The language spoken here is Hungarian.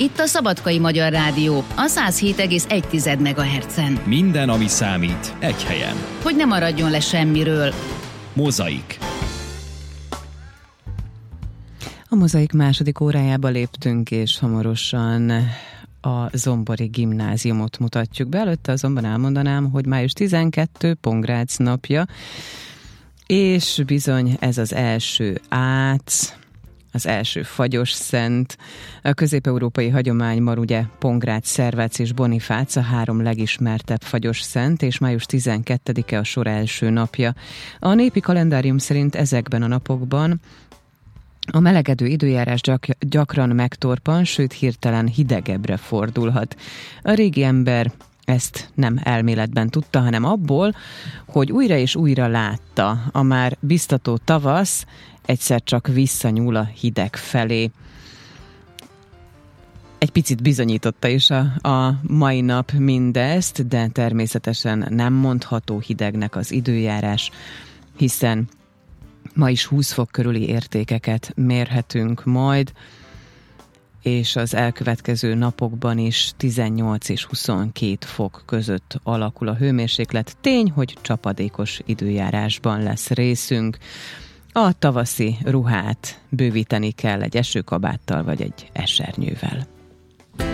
Itt a Szabadkai Magyar Rádió, a 107,1 MHz-en. Minden, ami számít, egy helyen. Hogy ne maradjon le semmiről. Mozaik. A Mozaik második órájába léptünk, és hamarosan a Zombori Gimnáziumot mutatjuk be. Előtte azonban elmondanám, hogy május 12 Pongrác napja, és bizony ez az első ác, az első fagyos szent. A közép-európai hagyományban ugye Pongrác, Szervác és Bonifác a 3 legismertebb fagyos szent, és május 12-e a sor első napja. A népi kalendárium szerint ezekben a napokban a melegedő időjárás gyakran megtorpan, sőt hirtelen hidegebbre fordulhat. A régi ember ezt nem elméletben tudta, hanem abból, hogy újra és újra látta a már biztató tavasz egyszer csak visszanyúl a hideg felé. Egy picit bizonyította is a mai nap mindezt, de természetesen nem mondható hidegnek az időjárás, hiszen ma is 20 fok körüli értékeket mérhetünk majd, és az elkövetkező napokban is 18 és 22 fok között alakul a hőmérséklet. Tény, hogy csapadékos időjárásban lesz részünk. A tavaszi ruhát bővíteni kell egy esőkabáttal vagy egy esernyővel.